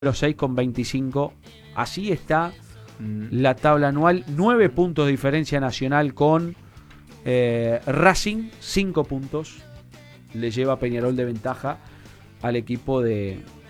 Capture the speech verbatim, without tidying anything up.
seis con veinticinco. Así está la tabla anual. nueve puntos de diferencia nacional con eh, Racing. cinco puntos le lleva Peñarol de ventaja al equipo de,